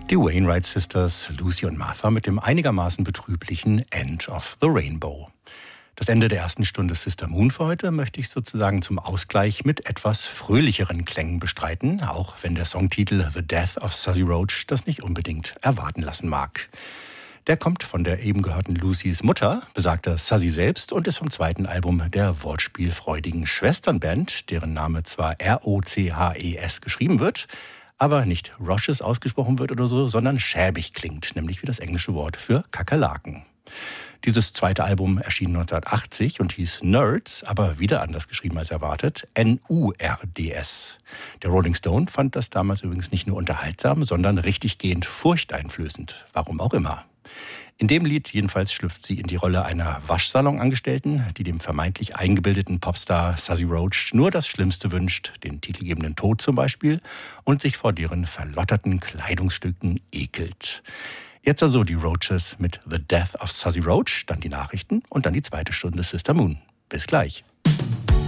Die Wainwright Sisters, Lucy und Martha mit dem einigermaßen betrüblichen End of the Rainbow. Das Ende der ersten Stunde Sister Moon für heute möchte ich sozusagen zum Ausgleich mit etwas fröhlicheren Klängen bestreiten, auch wenn der Songtitel The Death of Suzy Roach das nicht unbedingt erwarten lassen mag. Der kommt von der eben gehörten Lucys Mutter, besagter Suzy selbst, und ist vom zweiten Album der wortspielfreudigen Schwesternband, deren Name zwar R-O-C-H-E-S geschrieben wird, aber nicht Roches ausgesprochen wird oder so, sondern schäbig klingt, nämlich wie das englische Wort für Kakerlaken. Dieses zweite Album erschien 1980 und hieß Nerds, aber wieder anders geschrieben als erwartet, N-U-R-D-S. Der Rolling Stone fand das damals übrigens nicht nur unterhaltsam, sondern richtiggehend furchteinflößend, warum auch immer. In dem Lied jedenfalls schlüpft sie in die Rolle einer Waschsalonangestellten, die dem vermeintlich eingebildeten Popstar Suzy Roach nur das Schlimmste wünscht, den titelgebenden Tod zum Beispiel, und sich vor deren verlotterten Kleidungsstücken ekelt. Jetzt also die Roaches mit The Death of Suzy Roach, dann die Nachrichten und dann die zweite Stunde Sister Moon. Bis gleich.